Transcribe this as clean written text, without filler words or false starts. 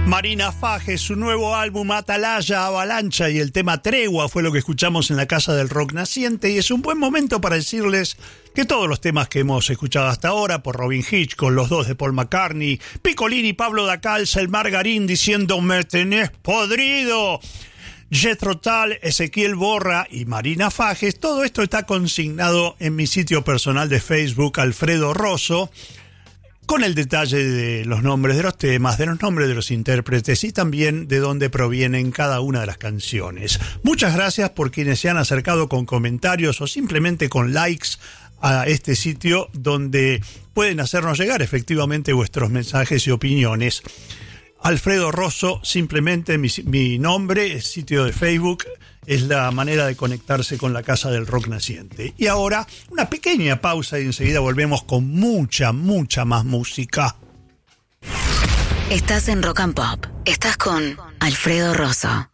Marina Fajes, su nuevo álbum Atalaya, Avalancha y el tema Tregua fue lo que escuchamos en la Casa del Rock Naciente, y es un buen momento para decirles que todos los temas que hemos escuchado hasta ahora por Robin Hitchcock, los dos de Paul McCartney, Piccolini, Pablo Dacalza, el Margarín diciendo "me tenés podrido", Jethro Tull, Ezequiel Borra y Marina Fajes, todo esto está consignado en mi sitio personal de Facebook, Alfredo Rosso, con el detalle de los nombres de los temas, de los nombres de los intérpretes y también de dónde provienen cada una de las canciones. Muchas gracias por quienes se han acercado con comentarios o simplemente con likes a este sitio donde pueden hacernos llegar efectivamente vuestros mensajes y opiniones. Alfredo Rosso, simplemente mi nombre, sitio de Facebook, es la manera de conectarse con la Casa del Rock Naciente. Y ahora, una pequeña pausa y enseguida volvemos con mucha más música. Estás en Rock and Pop. Estás con Alfredo Rosso.